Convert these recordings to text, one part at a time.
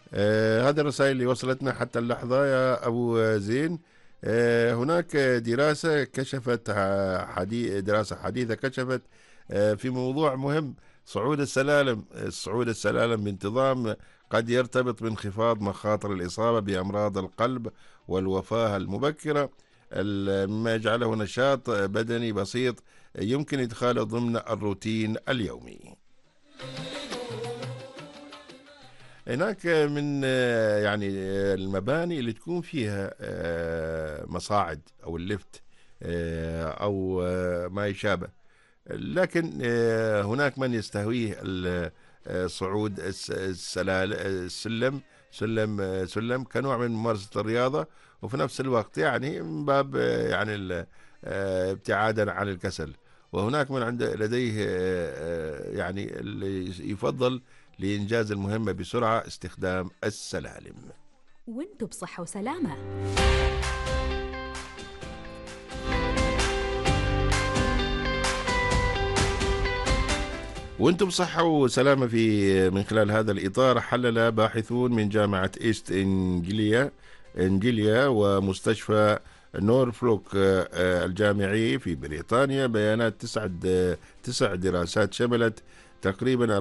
هذه الرسائل اللي وصلتنا حتى اللحظة يا أبو زين. هناك دراسة كشفت دراسة حديثة كشفت في موضوع مهم. صعود السلالم بانتظام قد يرتبط بانخفاض مخاطر الإصابة بأمراض القلب والوفاة المبكرة، مما يجعله نشاط بدني بسيط يمكن إدخاله ضمن الروتين اليومي. هناك من المباني اللي تكون فيها مصاعد أو الليفت أو ما يشابه، لكن هناك من يستهويه صعود سلم كنوع من ممارسة الرياضة، وفي نفس الوقت يعني من باب ابتعادا عن الكسل. وهناك من لديه يعني اللي يفضل لإنجاز المهمة بسرعة استخدام السلالم. وانتوا بصحة وسلامة. وانتم بصحة وسلامة. من خلال هذا الإطار حلل باحثون من جامعة إيست إنجليا ومستشفى نورفلوك الجامعي في بريطانيا بيانات تسع دراسات شملت تقريبا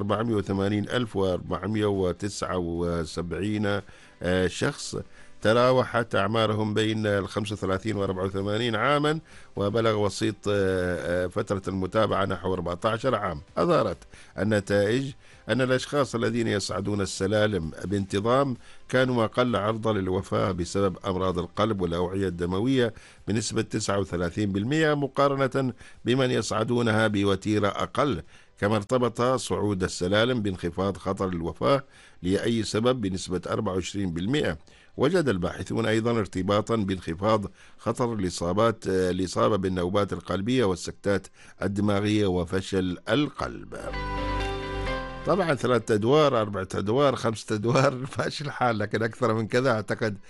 480,479 شخص تراوحت أعمارهم بين 35 و 84 عاما، وبلغ وسيط فترة المتابعة نحو 14 عام. أظهرت النتائج أن الأشخاص الذين يصعدون السلالم بانتظام كانوا أقل عرضة للوفاة بسبب أمراض القلب والأوعية الدموية بنسبة 39% مقارنة بمن يصعدونها بوتيرة أقل. كما ارتبط صعود السلالم بانخفاض خطر الوفاة لأي سبب بنسبة 24%. وجد الباحثون أيضا ارتباطا بانخفاض خطر الإصابة بالنوبات القلبية والسكتات الدماغية وفشل القلب. طبعا 3 أدوار 4 أدوار 5 أدوار ماشي الحال، لكن أكثر من كذا أعتقد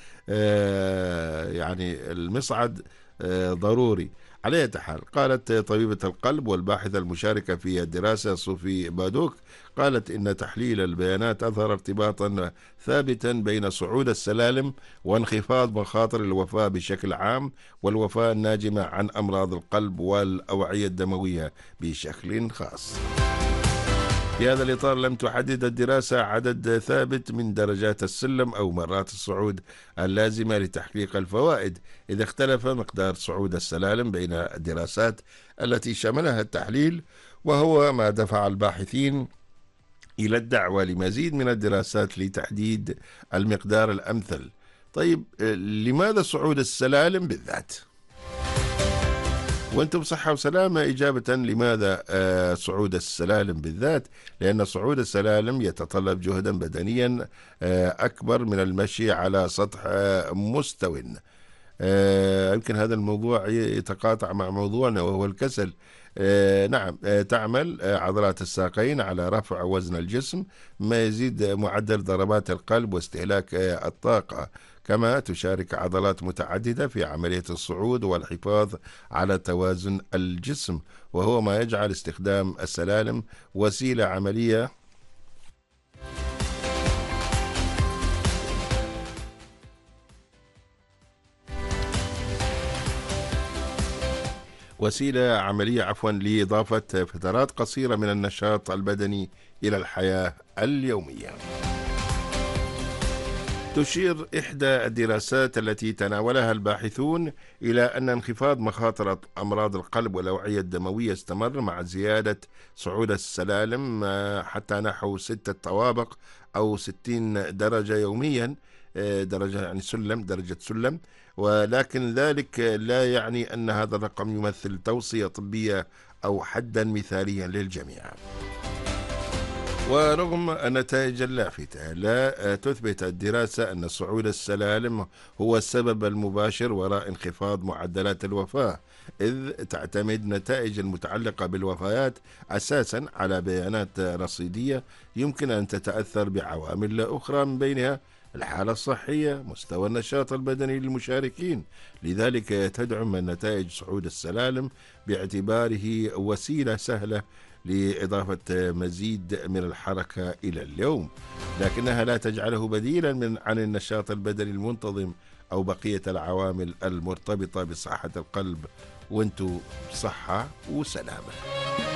يعني المصعد ضروري. على أي حال، قالت طبيبة القلب والباحثة المشاركة في الدراسة صوفي بادوك، قالت إن تحليل البيانات أظهر ارتباطا ثابتا بين صعود السلالم وانخفاض مخاطر الوفاة بشكل عام، والوفاة الناجمة عن أمراض القلب والأوعية الدموية بشكل خاص. في هذا الإطار لم تحدد الدراسة عدد ثابت من درجات السلم أو مرات الصعود اللازمة لتحقيق الفوائد، إذا اختلف مقدار صعود السلالم بين الدراسات التي شملها التحليل، وهو ما دفع الباحثين إلى الدعوة لمزيد من الدراسات لتحديد المقدار الأمثل. طيب، لماذا صعود السلالم بالذات؟ وانتم بصحة وسلامة. إجابة لماذا صعود السلالم بالذات، لأن صعود السلالم يتطلب جهدا بدنيا أكبر من المشي على سطح مستو. يمكن هذا الموضوع يتقاطع مع موضوعنا وهو الكسل. نعم، تعمل عضلات الساقين على رفع وزن الجسم، ما يزيد معدل ضربات القلب واستهلاك الطاقة. كما تشارك عضلات متعددة في عملية الصعود والحفاظ على توازن الجسم، وهو ما يجعل استخدام السلالم وسيلة عملية لإضافة فترات قصيرة من النشاط البدني إلى الحياة اليومية. تشير إحدى الدراسات التي تناولها الباحثون إلى أن انخفاض مخاطر أمراض القلب والأوعية الدموية استمر مع زيادة صعود السلالم حتى نحو 6 طوابق أو 60 درجة يوميا. درجة يعني درجة سلم. ولكن ذلك لا يعني أن هذا الرقم يمثل توصية طبية أو حدا مثاليا للجميع. ورغم النتائج اللافتة، لا تثبت الدراسة أن صعود السلالم هو السبب المباشر وراء انخفاض معدلات الوفاة، إذ تعتمد النتائج المتعلقة بالوفيات أساسا على بيانات رصيدية يمكن أن تتأثر بعوامل أخرى، من بينها الحالة الصحية، مستوى النشاط البدني للمشاركين. لذلك تدعم نتائج صعود السلالم باعتباره وسيلة سهلة لإضافة مزيد من الحركة إلى اليوم، لكنها لا تجعله بديلا عن النشاط البدني المنتظم أو بقية العوامل المرتبطة بصحة القلب. وانتو بصحة وسلامة.